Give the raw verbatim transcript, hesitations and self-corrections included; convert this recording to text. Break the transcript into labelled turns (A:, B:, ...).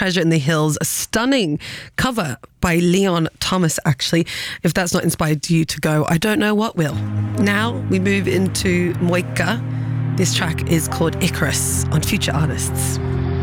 A: Treasure in the Hills, a stunning cover by Leon Thomas, actually. If that's not inspired you to go, I don't know what will. Now we move into Moika. This track is called Icarus on Future Artists.